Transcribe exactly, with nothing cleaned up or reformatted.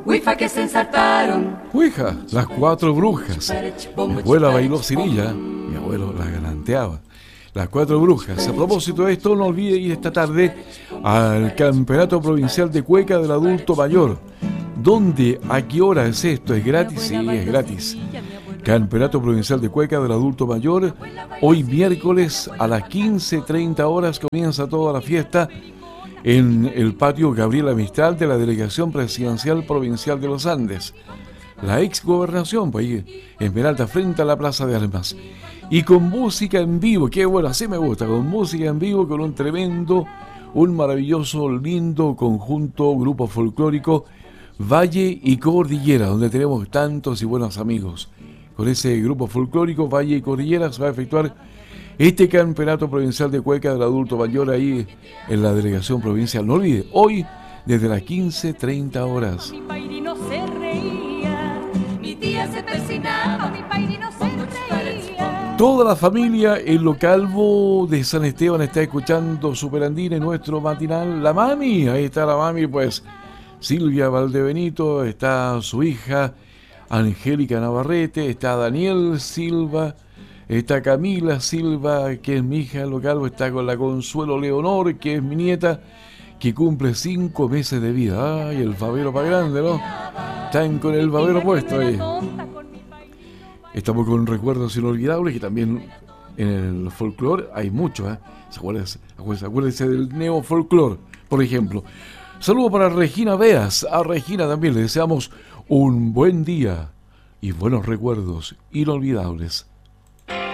Huifa que se ensartaron. Huija, las cuatro brujas. Mi abuela bailó cirilla, mi abuelo la galanteaba. Las cuatro brujas. A propósito de esto, no olvide ir esta tarde al Campeonato Provincial de Cueca del Adulto Mayor. ¿Dónde? ¿A qué hora es esto? ¿Es gratis? Sí, es gratis. Campeonato Provincial de Cueca del Adulto Mayor. Hoy miércoles a las quince treinta horas comienza toda la fiesta en el patio Gabriela Mistral de la Delegación Presidencial Provincial de los Andes. La ex gobernación, pues ahí, Esmeralda, frente a la Plaza de Armas. Y con música en vivo, qué bueno, así me gusta, con música en vivo, con un tremendo, un maravilloso, lindo conjunto, grupo folclórico, Valle y Cordillera, donde tenemos tantos y buenos amigos. Con ese grupo folclórico, Valle y Cordillera, se va a efectuar este campeonato provincial de cueca del adulto mayor ahí en la delegación provincial. No olvide, hoy desde las quince treinta horas. Mi pairino se reía, mi tía se persinaba, mi pairino se reía. Toda la familia en Lo Calvo de San Esteban está escuchando Superandina en nuestro matinal. La mami, ahí está la mami, pues Silvia Valdebenito, está su hija Angélica Navarrete, está Daniel Silva, está Camila Silva, que es mi hija en Lo Calvo, está con la Consuelo Leonor, que es mi nieta, que cumple cinco meses de vida. Ay, el babero para grande, ¿no? Están con el babero puesto ahí. Estamos con recuerdos inolvidables, que también en el folclore hay mucho, ¿eh? Acuérdense, acuérdense del neofolclore, por ejemplo. Saludo para Regina Beas. A Regina también le deseamos un buen día y buenos recuerdos inolvidables.